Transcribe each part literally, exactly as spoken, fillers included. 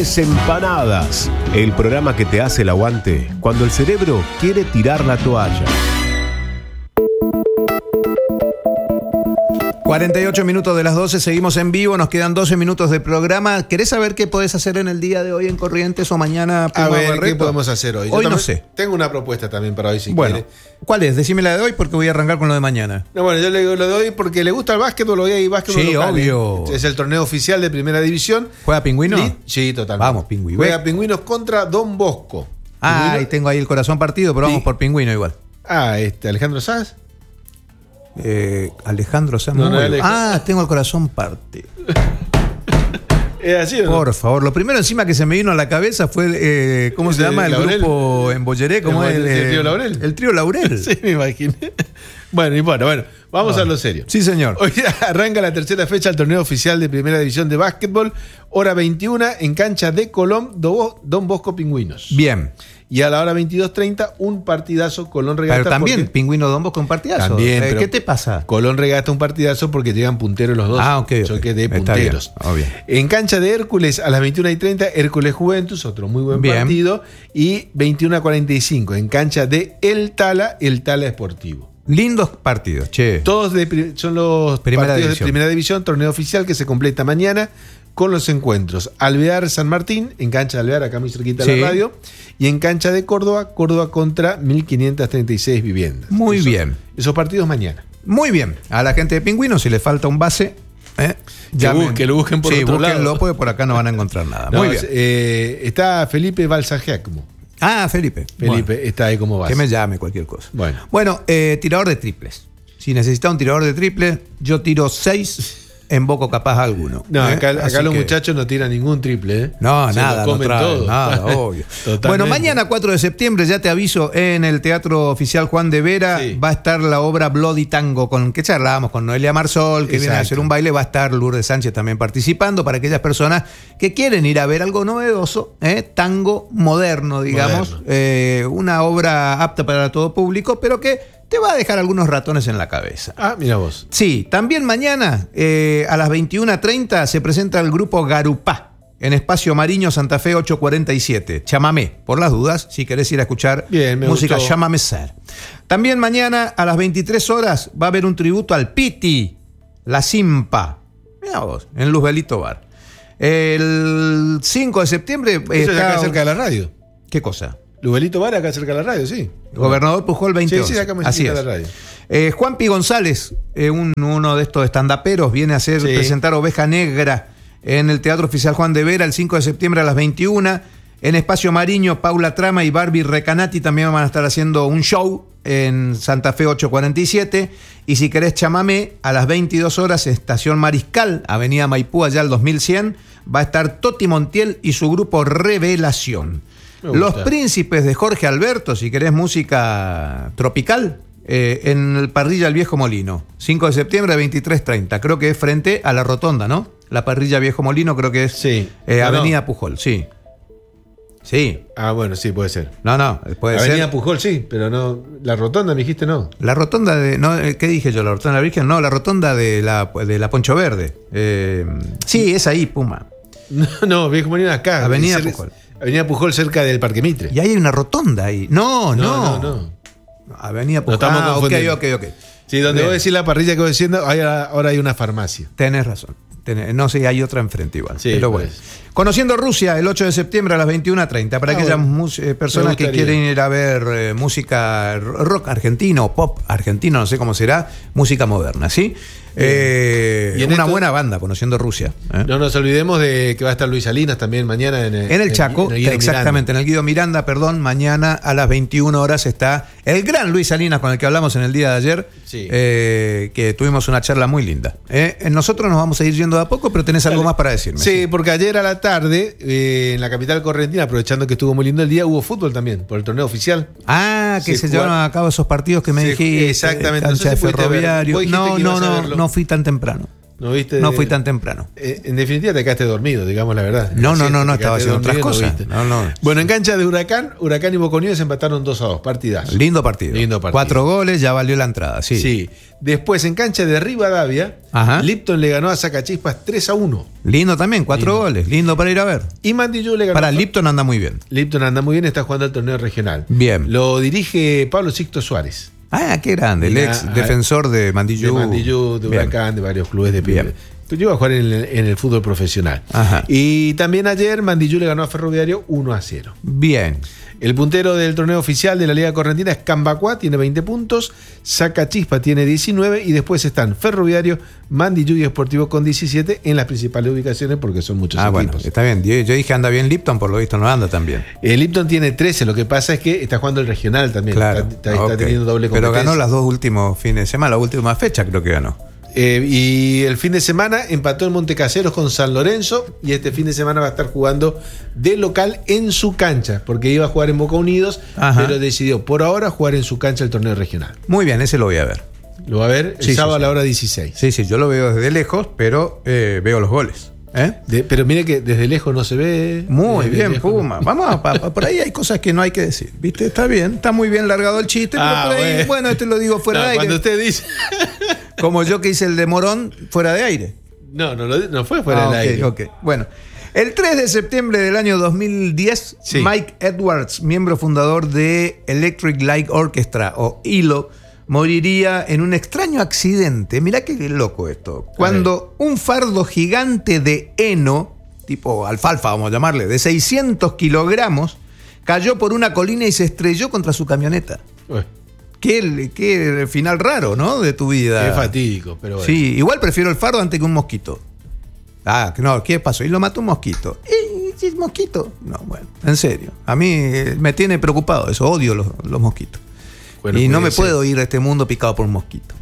Tenés Empanadas, el programa que te hace el aguante cuando el cerebro quiere tirar la toalla. cuarenta y ocho minutos de las doce, seguimos en vivo, nos quedan doce minutos de programa. ¿Querés saber qué podés hacer en el día de hoy en Corrientes o mañana? A ver, Barreto? ¿Qué podemos hacer hoy? Hoy no sé. Tengo una propuesta también para hoy, si bueno, quiere. ¿Cuál es? Decime la de hoy porque voy a arrancar con lo de mañana. No, bueno, yo le digo lo de hoy porque le gusta el básquetbol, hoy hay básquetbol Sí, local, obvio. ¿eh? Es el torneo oficial de Primera División. ¿Juega Pingüino? Li- Sí, totalmente. Vamos, Pingüino. Juega Pingüinos contra Don Bosco. Ah, Pingüino- y tengo ahí el corazón partido, pero vamos Sí. por Pingüino igual. Ah, este, Alejandro Sanz. Eh, Alejandro Samuel. No, no, Alej- Ah, tengo el corazón partido. ¿Es así o no? Por favor, lo primero encima que se me vino a la cabeza fue, eh, ¿cómo se ¿El de llama? El Laurel? grupo en Bolleré, ¿cómo ¿El es? Bolleré, el trío Laurel? El trío Laurel. Sí, me imaginé. Bueno, y bueno, bueno, vamos Ah. a lo serio. Sí, señor. Hoy arranca la tercera fecha del torneo oficial de Primera División de Básquetbol, hora veintiuna, en cancha de Colón, Do- Don Bosco Pingüinos. Bien. Y a la hora veintidós treinta, un partidazo Colón Regata. Pero también, porque- Pingüino Don Bosco un partidazo. También, Eh, pero- ¿Qué te pasa? Colón Regata un partidazo porque llegan punteros los dos. Ah, ok, ok. Choque de Está punteros. bien, obvio. En cancha de Hércules a las veintiuna y treinta, Hércules Juventus, otro muy buen Bien. partido. Y veintiuna cuarenta y cinco, en cancha de El Tala, El Tala Esportivo. Lindos partidos, che. Todos de pri- son los Primera partidos división. de Primera División, torneo oficial que se completa mañana con los encuentros Alvear San Martín, en cancha de Alvear, acá muy cerquita de Sí. la radio, y en cancha de Córdoba, Córdoba contra mil quinientas treinta y seis viviendas. Muy Eso- bien. Esos partidos mañana. Muy bien. A la gente de Pingüino, si le falta un base, ¿eh? llamen. busque- lo busquen por sí, otro búsquenlo, lado. porque por acá no van a encontrar nada. No, Muy bien. eh, está Felipe Balsagiacmo. Ah, Felipe. Felipe Bueno, está ahí como base. que me llame cualquier cosa. Bueno. Bueno, eh, tirador de triples. Si necesita un tirador de triple, yo tiro seis, invoco capaz alguno. No, ¿eh? acá, Así acá los que- muchachos no tiran ningún triple, ¿eh? No, Se nada, lo no comen traen, todo. nada, obvio. Totalmente. Bueno, mañana cuatro de septiembre, ya te aviso, en el Teatro Oficial Juan de Vera Sí. va a estar la obra Bloody Tango, con que charlábamos con Noelia Marsol, que viene a Exacto. hacer un baile, va a estar Lourdes Sánchez también participando, para aquellas personas que quieren ir a ver algo novedoso, ¿eh? Tango moderno, digamos, Moderno. eh, una obra apta para todo público, pero que te va a dejar algunos ratones en la cabeza. Ah, mira vos. Sí, también mañana eh, a las veintiuna treinta se presenta el grupo Garupá en Espacio Mariño Santa Fe ocho cuarenta y siete. Chamamé, por las dudas, si querés ir a escuchar Bien, me música gustó. chamamé ser. También mañana a las veintitrés horas va a haber un tributo al Piti, la Simpa. Mirá vos, en Luzbelito Bar. El cinco de septiembre Eso es está- acá cerca de la radio. ¿Qué cosa? Lubelito Vara, acá cerca de la radio, sí. Gobernador Pujol veinte. Sí, sí, acá me Así cerca es. de la radio. Eh, Juanpi González, eh, un- uno de estos estandaperos, viene a hacer Sí. presentar Oveja Negra en el Teatro Oficial Juan de Vera el cinco de septiembre a las veintiuna. En Espacio Mariño, Paula Trama y Barbie Recanati también van a estar haciendo un show en Santa Fe ocho cuarenta y siete. Y si querés chamamé, a las veintidós horas, Estación Mariscal, Avenida Maipú, allá al dos mil cien, va a estar Toti Montiel y su grupo Revelación. Me gusta. Los Príncipes de Jorge Alberto, si querés música tropical, eh, en el Parrilla El Viejo Molino, cinco de septiembre, veintitrés treinta. Creo que es frente a la rotonda, ¿no? La Parrilla Viejo Molino, creo que es Sí. eh, No, no. Avenida Pujol, sí. Sí, Ah, bueno, sí, puede ser. no, no, puede Avenida ser. Pujol, sí, pero no. La rotonda me dijiste no. La rotonda de. No, eh, ¿qué dije yo? ¿La rotonda de la Virgen? No, la rotonda de la, de la Poncho Verde. Eh, sí, es ahí, Puma. No, no, Viejo Molino acá. Avenida Cer- Pujol. Avenida Pujol cerca del Parque Mitre. Y ahí hay una rotonda ahí. No, no, no. no. Avenida No Pujol. estamos Ah, ok, confundiendo. ok, ok. Sí, donde Bien. vos decís la parrilla que vos diciendo, hay- ahora hay una farmacia. Tenés razón. Tenés- no sé, hay otra enfrente igual. Sí, pero pues. bueno. Conociendo Rusia, el ocho de septiembre a las veintiuna treinta, para Ah, aquellas bueno. mus- eh, personas Me que gustaría. quieren ir a ver eh, música ro- rock argentino, pop argentino, no sé cómo será, música moderna, ¿sí? Eh, Y en una esto- buena banda, Conociendo Rusia. ¿eh? No nos olvidemos de que va a estar Luis Salinas también mañana en, En el Chaco, en Guido exactamente, en el Guido Miranda, perdón, mañana a las veintiuna horas está el gran Luis Salinas con el que hablamos en el día de ayer, Sí. eh, que tuvimos una charla muy linda. Eh, nosotros nos vamos a ir yendo de a poco, pero tenés algo Dale. más para decirme. Sí, porque ayer a la tarde, eh, en la capital correntina, aprovechando que estuvo muy lindo el día, hubo fútbol también, por el torneo oficial. Ah, que Se se, juega- llevaron a cabo esos partidos que me Se- dijiste. exactamente, no Cancha sé de si fuiste a ver. Ferroviario. Vos dijiste No, que no, ibas a no, verlo. no fui tan temprano. No, viste, no fui tan temprano. Eh, en definitiva te quedaste dormido, digamos la verdad. No, no, no, no, te estaba quedaste haciendo otras dormido, cosas. no No, no. Bueno, en cancha de Huracán, Huracán y Boca Unidos empataron dos a dos, partidazo. Lindo partido. Lindo partido. Cuatro goles, ya valió la entrada, sí. Sí. Después en cancha de Rivadavia, Ajá. Lipton le ganó a Sacachispas tres a uno. Lindo también, cuatro Lindo. goles. Lindo para ir a ver. Y Mandillú le ganó. Para a- Lipton anda muy bien. Lipton anda muy bien, está jugando el torneo regional. Bien. Lo dirige Pablo Sixto Suárez. Ah, qué grande. El Mira, ex ah, defensor de Mandillú. De Mandillú, de Bien. Huracán, de varios clubes de Bien. pibe. Pero llegó a jugar en el, en el fútbol profesional. Ajá. Y también ayer Mandillú le ganó a Ferroviario uno a cero. Bien. El puntero del torneo oficial de la Liga Correntina es Cambacuá, tiene veinte puntos, Sacachispa tiene diecinueve y después están Ferroviario, Mandillú y Sportivo con diecisiete en las principales ubicaciones porque son muchos Ah, bueno, equipos. está bien. Yo yo dije anda bien Lipton, por lo visto no anda tan bien. El Lipton tiene trece, lo que pasa es que está jugando el regional también, Claro. está, está- está Ok. teniendo doble Pero competencia. ganó las dos últimos fines de semana, la última fecha creo que ganó. Eh, y el fin de semana empató en Montecaseros con San Lorenzo y este fin de semana va a estar jugando de local en su cancha, porque iba a jugar en Boca Unidos, Ajá. pero decidió por ahora jugar en su cancha el torneo regional. Muy bien, ese lo voy a ver. Lo va a ver el Sí, sí, sábado sí. a la hora dieciséis. Sí, sí, yo lo veo desde lejos, pero eh, veo los goles. ¿Eh? De- pero mire que desde lejos no se ve. Muy desde bien, lejos Puma. no. Vamos a, pa- pa- por ahí hay cosas que no hay que decir. ¿Viste? Está bien, está muy bien largado el chiste, pero Ah, por ahí, bueno. bueno, este lo digo fuera No, de aire. cuando usted dice. Como yo que hice el de Morón fuera de aire. No, no, lo- no fue fuera Ah, del ok, aire. ok. Bueno, el tres de septiembre del año dos mil diez, Sí. Mike Edwards, miembro fundador de Electric Light Orchestra o E L O, moriría en un extraño accidente. Mirá qué loco esto. Cuando un fardo gigante de heno, tipo alfalfa vamos a llamarle, de seiscientos kilogramos, cayó por una colina y se estrelló contra su camioneta. Uy, Qué, qué final raro, ¿no? De tu vida. qué fatídico, pero bueno. Sí, igual prefiero el fardo antes que un mosquito. Ah, no, ¿qué pasó? Y lo mató un mosquito. ¿Y si es mosquito? No, bueno, en serio. A mí eh, me tiene preocupado eso, odio los, los mosquitos. Bueno, y no me puede ser. puedo ir de este mundo picado por un mosquito.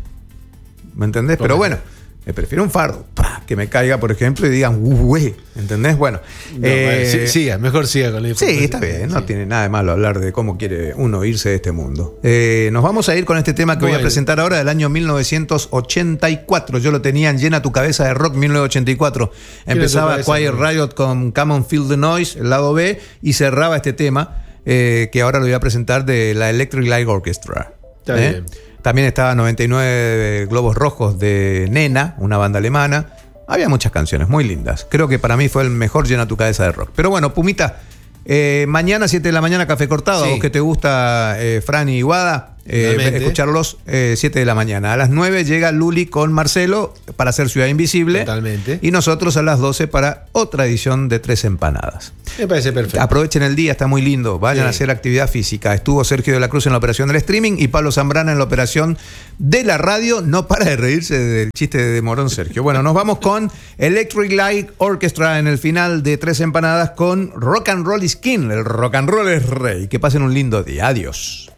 ¿Me entendés? Pero bueno, me prefiero un fardo. ¡Pah! Que me caiga, por ejemplo, y digan, ¡ué! ¿Entendés? Bueno. No, eh, vale, sí, siga, mejor siga con la Sí, información. está bien, no Sí. tiene nada de malo hablar de cómo quiere uno irse de este mundo. Eh, nos vamos a ir con este tema que voy a Bueno. presentar ahora del año mil novecientos ochenta y cuatro. Yo lo tenía en Llena tu cabeza de rock mil novecientos ochenta y cuatro. Empezaba tu cabeza Quiet de rock. Riot con Come on Feel the Noise, el lado B, y cerraba este tema eh, que ahora lo voy a presentar de la Electric Light Orchestra. Está ¿Eh? bien. También estaba noventa y nueve Globos Rojos de Nena, una banda alemana. Había muchas canciones muy lindas. Creo que para mí fue el mejor Llena tu cabeza de rock. Pero bueno, Pumita, eh, mañana siete de la mañana Café Cortado. Sí. A vos que te gusta eh, Fran y Guada, eh, Finalmente. escucharlos eh, siete de la mañana. A las nueve llega Luli con Marcelo para hacer Ciudad Invisible. Totalmente. Y nosotros a las doce para otra edición de Tres Empanadas. Me parece perfecto. Aprovechen el día, está muy lindo. Vayan Sí. a hacer actividad física. Estuvo Sergio de la Cruz en la operación del streaming y Pablo Zambrana en la operación de la radio. No para de reírse del chiste de Morón Sergio. Bueno, nos vamos con Electric Light Orchestra en el final de Tres Empanadas con Rock and Roll is King. El rock and roll es rey. Que pasen un lindo día. Adiós.